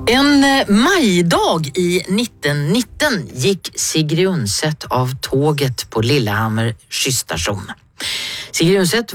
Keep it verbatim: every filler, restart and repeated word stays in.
En majdag i nittonhundranitton gick Sigrid Undset av tåget på Lillehammer skystation. Sigrid Undset